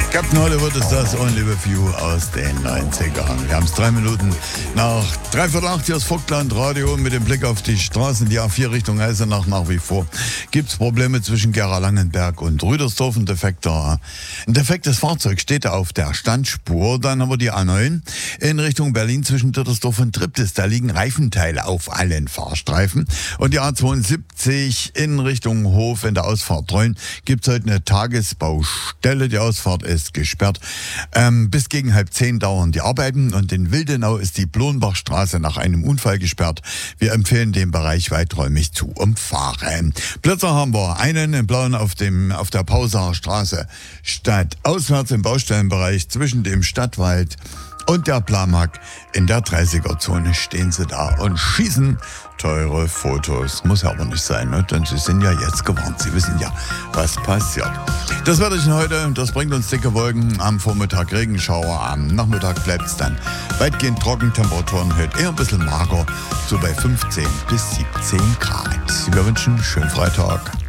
Captain Hollywood ist das Only With You aus den 90ern. Wir haben es 3 Minuten nach 7:45 hier ist Vogtland Radio mit dem Blick auf die Straßen. Die A4 Richtung Eisenach nach wie vor. Gibt es Probleme zwischen Gera-Langenberg und Rüdersdorf? Ein defektes Fahrzeug steht auf der Standspur. Dann haben wir die A9 in Richtung Berlin zwischen Dittersdorf und Triptis. Da liegen Reifenteile auf allen Fahrstreifen. Und die A72 in Richtung Hof in der Ausfahrt Treuen gibt es heute eine Tagesbaustelle. Die Ausfahrt ist gesperrt. Bis gegen 9:30 dauern die Arbeiten und in Wildenau ist die Blonbachstraße nach einem Unfall gesperrt. Wir empfehlen den Bereich weiträumig zu umfahren. Blitzer haben wir einen in Blauen auf der Pausacher Straße stadtauswärts im Baustellenbereich zwischen dem Stadtwald und der Blamack. In der 30er-Zone stehen sie da und schießen teure Fotos. Muss aber nicht sein, ne? Denn sie sind ja jetzt gewarnt. Sie wissen ja, was passiert. Das Wetterchen heute, das bringt uns dicke Wolken. Am Vormittag Regenschauer, am Nachmittag bleibt es dann weitgehend trocken. Temperaturen heute eher ein bisschen mager, so bei 15 bis 17 Grad. Wir wünschen einen schönen Freitag.